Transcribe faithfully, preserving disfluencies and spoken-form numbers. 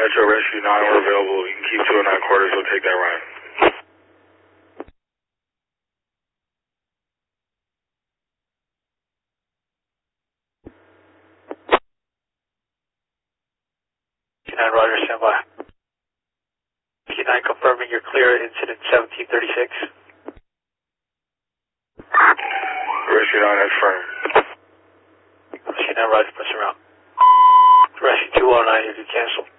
Metro Rescue nine, we're available. You can keep two and nine quarters, we'll take that ride. Key nine, Roger, stand by. Key nine confirming you're clear, incident seventeen thirty-six. Rescue nine, that's firm. Rescue nine, Roger, press around. Rescue two oh nine, you can cancel.